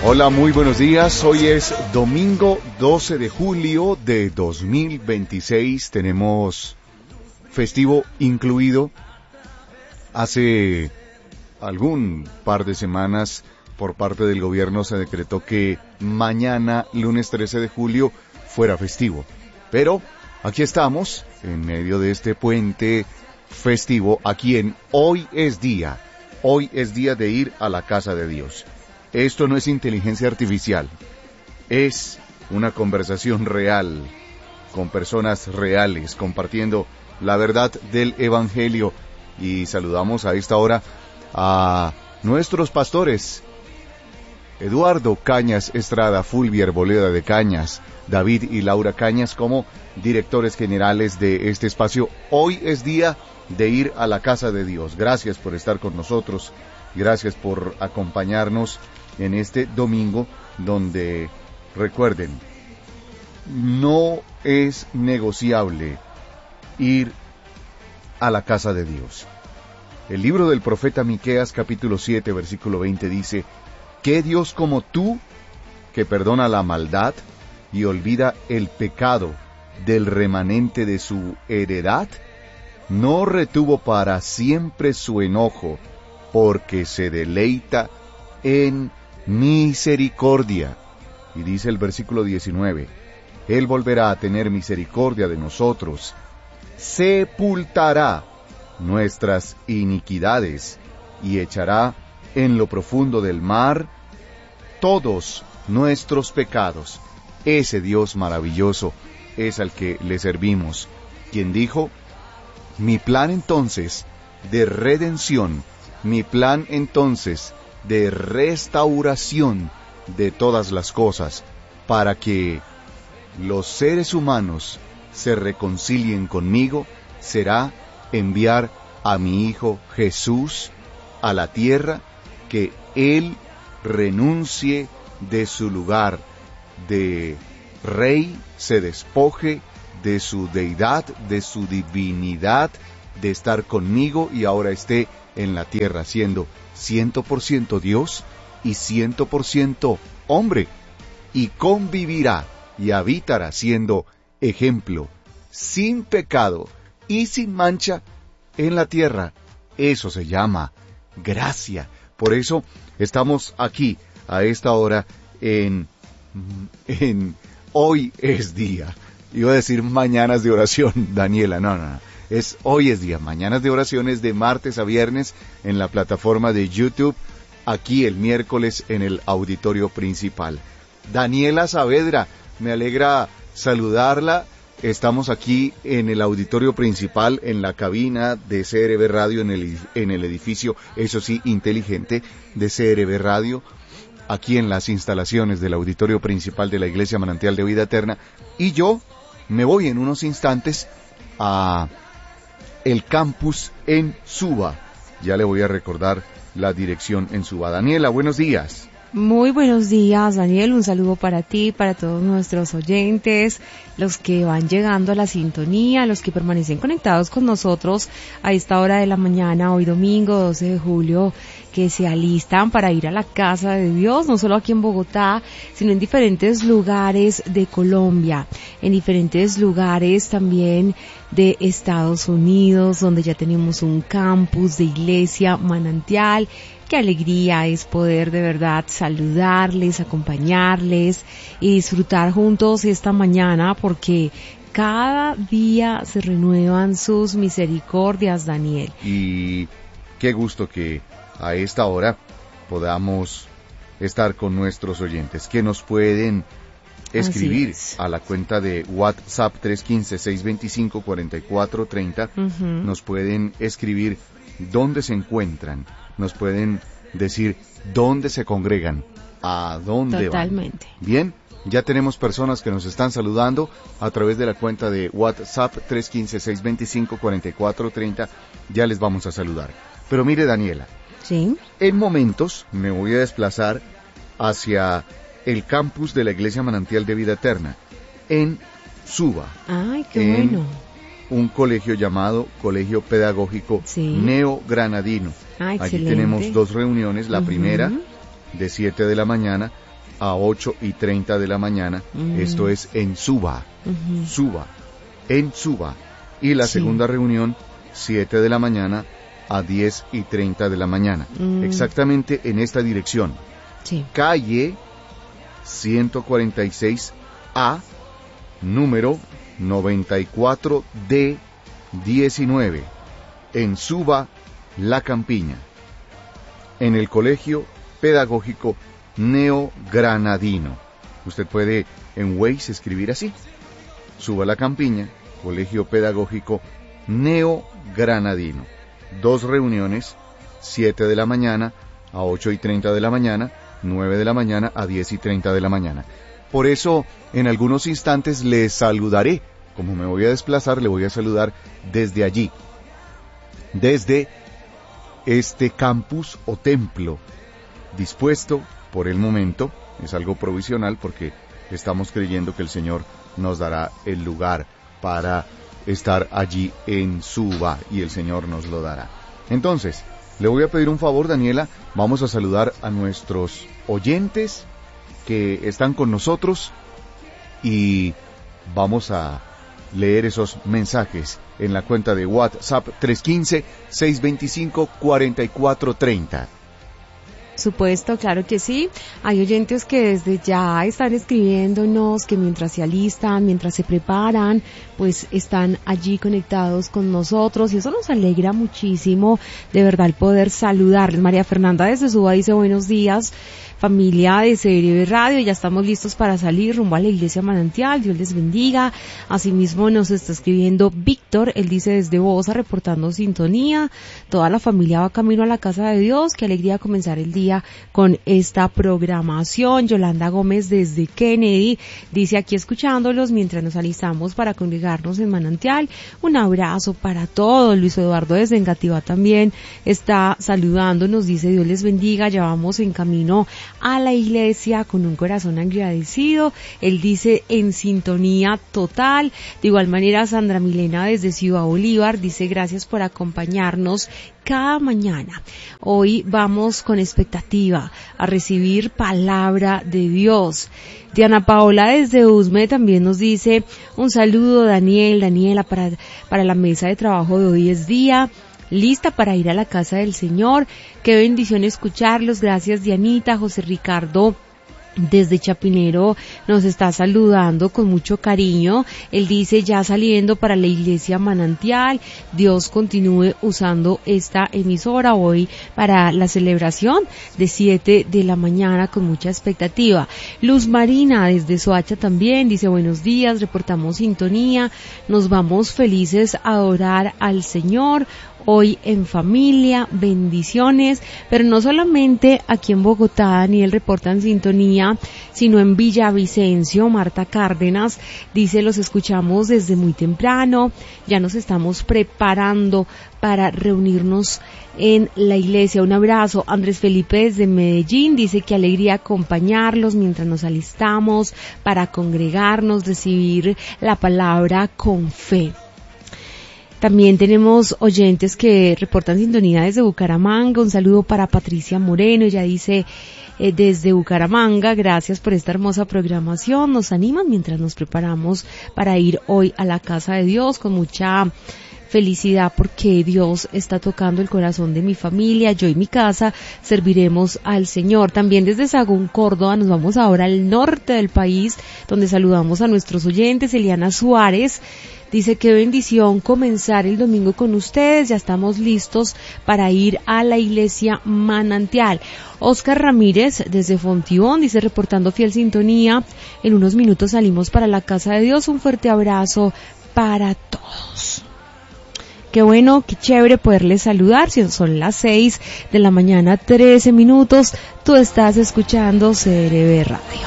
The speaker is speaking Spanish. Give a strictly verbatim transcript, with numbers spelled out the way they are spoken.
Hola, muy buenos días. Hoy es domingo doce de julio de dos mil veintiséis. Tenemos festivo incluido. Hace algún par de semanas por parte del gobierno se decretó que mañana, lunes trece de julio, fuera festivo. Pero aquí estamos, en medio de este puente festivo, aquí en Hoy es Día. Hoy es día de ir a la casa de Dios. Esto no es inteligencia artificial, es una conversación real, con personas reales, compartiendo la verdad del Evangelio. Y saludamos a esta hora a nuestros pastores, Eduardo Cañas Estrada, Fulvia Arboleda de Cañas, David y Laura Cañas, como directores generales de este espacio. Hoy es día de ir a la casa de Dios. Gracias por estar con nosotros, gracias por acompañarnos en este domingo donde, recuerden, no es negociable ir a la casa de Dios. El libro del profeta Miqueas, capítulo siete, versículo veinte, dice: ¿Qué Dios como tú, que perdona la maldad y olvida el pecado del remanente de su heredad? No retuvo para siempre su enojo, porque se deleita en misericordia. Y dice el versículo diecinueve: Él volverá a tener misericordia de nosotros, sepultará nuestras iniquidades y echará en lo profundo del mar todos nuestros pecados. Ese Dios maravilloso es al que le servimos, quien dijo: mi plan entonces de redención, mi plan entonces de restauración de todas las cosas, para que los seres humanos se reconcilien conmigo, será enviar a mi Hijo Jesús a la tierra, que Él renuncie de su lugar de rey, se despoje de su deidad, de su divinidad, de estar conmigo, y ahora esté en la tierra siendo ciento por ciento Dios y ciento por ciento hombre, y convivirá y habitará siendo ejemplo, sin pecado y sin mancha en la tierra. Eso se llama gracia. Por eso estamos aquí a esta hora en, en Hoy es Día. Iba a decir mañanas de oración, Daniela, no, no, no. Es Hoy es Día, mañanas de oraciones de martes a viernes en la plataforma de YouTube, aquí el miércoles en el auditorio principal. Daniela Saavedra, me alegra saludarla. Estamos aquí en el auditorio principal, en la cabina de C R B Radio, en el, en el edificio, eso sí, inteligente, de C R B Radio, aquí en las instalaciones del auditorio principal de la Iglesia Manantial de Vida Eterna. Y yo me voy en unos instantes a el campus en Suba. Ya le voy a recordar la dirección en Suba. Daniela, buenos días. Muy buenos días, Daniel. Un saludo para ti, para todos nuestros oyentes, los que van llegando a la sintonía, los que permanecen conectados con nosotros a esta hora de la mañana, hoy domingo doce de julio, que se alistan para ir a la casa de Dios, no solo aquí en Bogotá, sino en diferentes lugares de Colombia, en diferentes lugares también de Estados Unidos, donde ya tenemos un campus de Iglesia Manantial. Qué alegría es poder de verdad saludarles, acompañarles y disfrutar juntos esta mañana, porque cada día se renuevan sus misericordias, Daniel. Y qué gusto que a esta hora podamos estar con nuestros oyentes, que nos pueden escribir a la cuenta de WhatsApp tres uno cinco, seis dos cinco, cuatro cuatro tres cero. Uh-huh. Nos pueden escribir dónde se encuentran, nos pueden decir dónde se congregan, a dónde Totalmente. van. Bien, ya tenemos personas que nos están saludando a través de la cuenta de WhatsApp tres uno cinco, seis dos cinco, cuatro cuatro tres cero. Ya les vamos a saludar. Pero mire, Daniela, ¿sí? En momentos me voy a desplazar hacia el campus de la Iglesia Manantial de Vida Eterna, en Suba. ¡Ay, qué en bueno! Un colegio llamado Colegio Pedagógico sí. Neogranadino. Ah, Allí tenemos dos reuniones, la uh-huh. primera de siete de la mañana a ocho y treinta de la mañana. Mm. Esto es en Suba, uh-huh. Suba, en Suba. Y la sí. segunda reunión, siete de la mañana a diez y treinta de la mañana. Mm. Exactamente en esta dirección. Sí. Calle ciento cuarenta y seis A, número noventa y cuatro D diecinueve, en Suba, La Campiña, en el Colegio Pedagógico Neogranadino. Usted puede en Waze escribir así: Suba La Campiña, Colegio Pedagógico Neogranadino. Dos reuniones, siete de la mañana a ocho y treinta de la mañana, nueve de la mañana a diez y treinta de la mañana. Por eso, en algunos instantes les saludaré. Como me voy a desplazar, le voy a saludar desde allí, desde este campus o templo, dispuesto por el momento. Es algo provisional porque estamos creyendo que el Señor nos dará el lugar para estar allí en Suba, y el Señor nos lo dará. Entonces, le voy a pedir un favor, Daniela. Vamos a saludar a nuestros oyentes que están con nosotros y vamos a leer esos mensajes en la cuenta de WhatsApp tres uno cinco, seis dos cinco, cuatro cuatro tres cero. Supuesto, claro que sí. Hay oyentes que desde ya están escribiéndonos, que mientras se alistan, mientras se preparan, pues están allí conectados con nosotros, y eso nos alegra muchísimo, de verdad, el poder saludarles. María Fernanda desde Suba dice: buenos días, familia de C R V Radio, ya estamos listos para salir rumbo a la iglesia Manantial, Dios les bendiga. Asimismo nos está escribiendo Víctor, él dice desde Bosa, reportando sintonía, toda la familia va camino a la casa de Dios, qué alegría comenzar el día con esta programación. Yolanda Gómez desde Kennedy dice: aquí escuchándolos mientras nos alistamos para congregarnos en Manantial, un abrazo para todos. Luis Eduardo desde Engativá también está saludándonos, dice: Dios les bendiga, ya vamos en camino a la iglesia con un corazón agradecido. Él dice: en sintonía total. De igual manera, Sandra Milena desde Ciudad Bolívar dice: gracias por acompañarnos cada mañana. Hoy vamos con expectativa a recibir palabra de Dios. Diana Paola desde Usme también nos dice: un saludo, Daniel, Daniela, para, para la mesa de trabajo de hoy es día. Lista para ir a la casa del Señor. Qué bendición escucharlos. Gracias, Dianita. José Ricardo desde Chapinero nos está saludando con mucho cariño. Él dice: ya saliendo para la iglesia Manantial. Dios continúe usando esta emisora hoy para la celebración de siete de la mañana con mucha expectativa. Luz Marina desde Soacha también dice: buenos días, reportamos sintonía, nos vamos felices a adorar al Señor hoy en familia, bendiciones. Pero no solamente aquí en Bogotá, Daniel, reportan sintonía, sino en Villavicencio. Marta Cárdenas dice: los escuchamos desde muy temprano, ya nos estamos preparando para reunirnos en la iglesia. Un abrazo. Andrés Felipe desde Medellín dice: qué alegría acompañarlos mientras nos alistamos para congregarnos, recibir la palabra con fe. También tenemos oyentes que reportan sintonía desde Bucaramanga. Un saludo para Patricia Moreno. Ella dice: eh, desde Bucaramanga, gracias por esta hermosa programación. Nos animan mientras nos preparamos para ir hoy a la casa de Dios con mucha felicidad, porque Dios está tocando el corazón de mi familia. Yo y mi casa serviremos al Señor. También desde Sagún, Córdoba, nos vamos ahora al norte del país, donde saludamos a nuestros oyentes. Eliana Suárez dice: qué bendición comenzar el domingo con ustedes, ya estamos listos para ir a la iglesia Manantial. Oscar Ramírez desde Fontibón dice: reportando fiel sintonía, en unos minutos salimos para la casa de Dios. Un fuerte abrazo para todos. Qué bueno, qué chévere poderles saludar. Si son las seis de la mañana, trece minutos, tú estás escuchando C R V Radio.